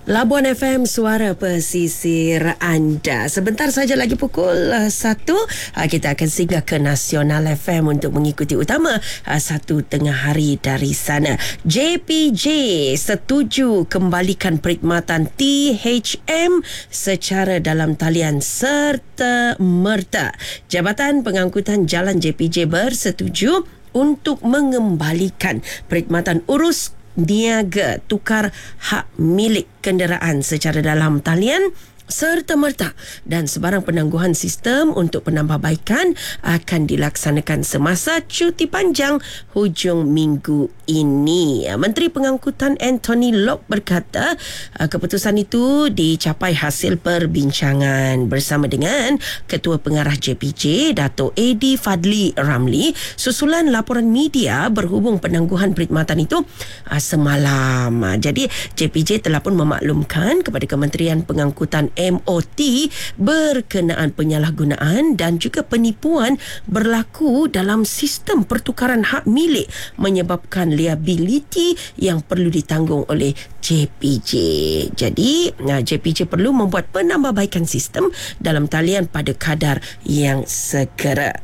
Labuan FM, suara pesisir anda. Sebentar saja lagi pukul 1, kita akan singgah ke Nasional FM untuk mengikuti utama 1 tengah hari dari sana. JPJ setuju kembalikan perkhidmatan THM secara dalam talian serta-merta. Jabatan Pengangkutan Jalan JPJ bersetuju untuk mengembalikan perkhidmatan urus niaga tukar hak milik kenderaan secara dalam talian serta-merta, dan sebarang penangguhan sistem untuk penambahbaikan akan dilaksanakan semasa cuti panjang hujung minggu ini. Menteri Pengangkutan Anthony Loke berkata keputusan itu dicapai hasil perbincangan bersama dengan Ketua Pengarah JPJ Dato' Edi Fadli Ramli susulan laporan media berhubung penangguhan perkhidmatan itu semalam. Jadi JPJ telah pun memaklumkan kepada Kementerian Pengangkutan MOT berkenaan penyalahgunaan dan juga penipuan berlaku dalam sistem pertukaran hak milik menyebabkan liability yang perlu ditanggung oleh JPJ. Jadi JPJ perlu membuat penambahbaikan sistem dalam talian pada kadar yang segera.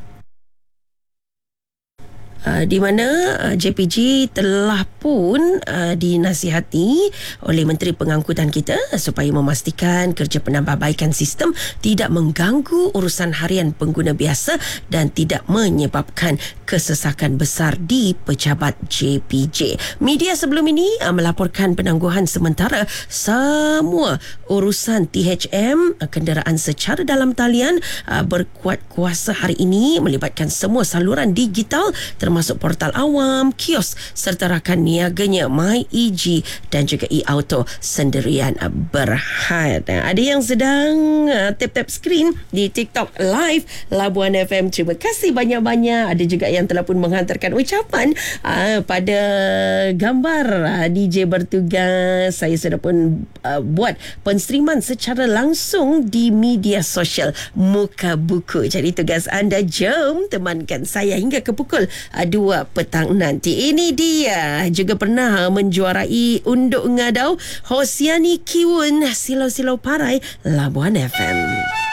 Di mana JPJ telah pun dinasihati oleh Menteri Pengangkutan kita supaya memastikan kerja penambahbaikan sistem tidak mengganggu urusan harian pengguna biasa dan tidak menyebabkan kesesakan besar di pejabat JPJ. Media sebelum ini melaporkan penangguhan sementara semua urusan THM kenderaan secara dalam talian berkuat kuasa hari ini melibatkan semua saluran digital termasuk portal awam, kios serta rakan niaganya MyEG dan juga e-auto sendirian Berhad. Ada yang sedang tap-tap skrin di TikTok Live Labuan FM. Terima kasih banyak-banyak. Ada juga yang telah pun menghantarkan ucapan pada gambar DJ bertugas. Saya sudah pun buat penstreaman secara langsung di media sosial Muka Buku. Jadi tugas anda, jom temankan saya hingga ke pukul 2 petang nanti. Ini dia juga pernah menjuarai Unduk Ngadau Hosiani Kiwun Silau-Silau Parai Labuan FM.